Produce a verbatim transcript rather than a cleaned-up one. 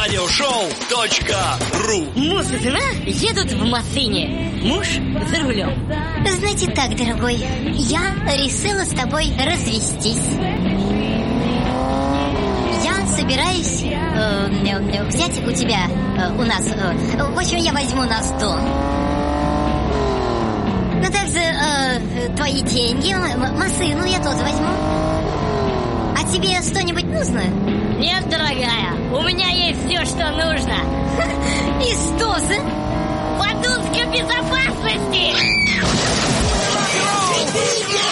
радиошоу точка ру. Муж и жена едут в машине. Муж за рулем. Значит так, дорогой, я решила с тобой развестись. Я собираюсь э, взять у тебя, э, у нас, э, в общем, я возьму нас дом. Ну, также э, твои деньги, машину я тоже возьму. А тебе что-нибудь нужно? Нет, дорогая, у меня есть все, что нужно. И что же? Подушка безопасности!